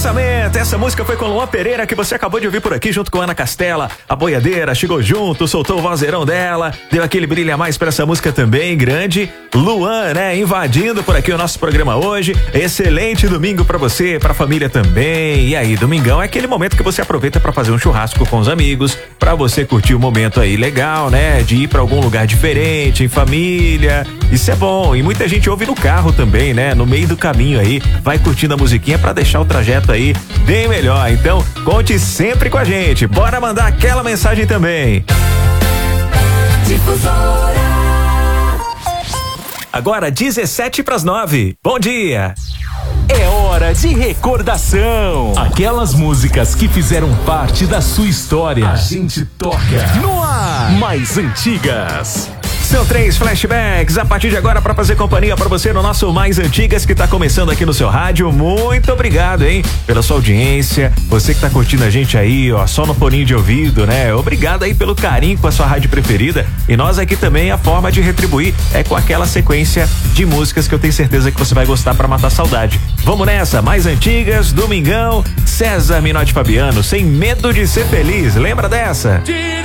lançamento. Essa música foi com Luan Pereira, que você acabou de ouvir por aqui, junto com Ana Castela. A boiadeira chegou junto, soltou o vozeirão dela, deu aquele brilho a mais pra essa música também, grande. Luan, né, invadindo por aqui o nosso programa hoje. Excelente domingo pra você, pra família também. E aí, domingão é aquele momento que você aproveita pra fazer um churrasco com os amigos, pra você curtir um momento aí legal, né, de ir pra algum lugar diferente, em família. Isso é bom. E muita gente ouve no carro também, né, no meio do caminho aí, vai curtindo a musiquinha pra deixar o trajeto aí bem melhor. Então, conte sempre com a gente. Bora mandar aquela mensagem também. Difusora. Agora 7:17. Bom dia. É hora de recordação. Aquelas músicas que fizeram parte da sua história. A gente toca no ar. Mais antigas. São 3 flashbacks a partir de agora para fazer companhia para você no nosso Mais Antigas, que tá começando aqui no seu rádio. Muito obrigado, hein, pela sua audiência. Você que tá curtindo a gente aí, ó, só no foninho de ouvido, né? Obrigado aí pelo carinho com a sua rádio preferida. E nós aqui também, a forma de retribuir é com aquela sequência de músicas que eu tenho certeza que você vai gostar para matar saudade. Vamos nessa, Mais Antigas, domingão, César Minotti Fabiano, Sem Medo de Ser Feliz. Lembra dessa?